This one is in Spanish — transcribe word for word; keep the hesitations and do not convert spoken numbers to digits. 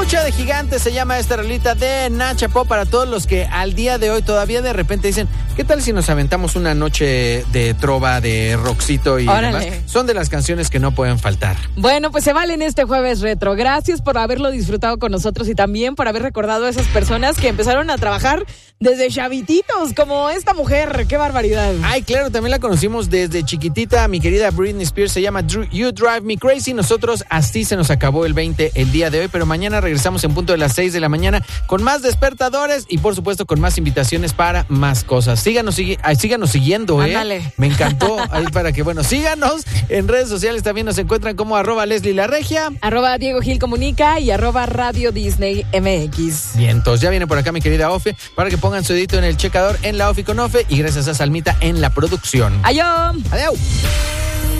Lucha de Gigantes se llama esta rolita de Nacha Pop para todos los que al día de hoy todavía de repente dicen, ¿qué tal si nos aventamos una noche de trova, de rockcito y Órale. demás? Son de las canciones que no pueden faltar. Bueno, pues se valen este jueves retro. Gracias por haberlo disfrutado con nosotros y también por haber recordado a esas personas que empezaron a trabajar desde chavititos, como esta mujer. ¡Qué barbaridad! Ay, claro, también la conocimos desde chiquitita, mi querida Britney Spears, se llama You Drive Me Crazy. Nosotros así se nos acabó el veinte el día de hoy, pero mañana regresamos en punto de las seis de la mañana con más despertadores y por supuesto con más invitaciones para más cosas. Síganos, sigue, ay, síganos siguiendo, ¿eh? Ándale. Me encantó, ahí para que, bueno, síganos en redes sociales, también nos encuentran como arroba Leslie La Regia. Arroba Diego Gil Comunica y arroba Radio Disney M X. Bien, entonces ya viene por acá mi querida Ofe para que pongan su dedito en el checador en la Ofi con Ofe y gracias a Salmita en la producción. ¡Adiós! Adiós.